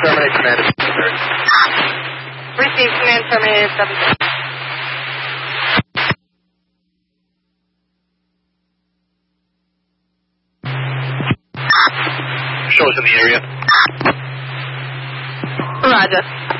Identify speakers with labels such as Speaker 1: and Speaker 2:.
Speaker 1: terminate command.
Speaker 2: Receive command terminated 7.
Speaker 1: Show us in the area.
Speaker 2: Roger.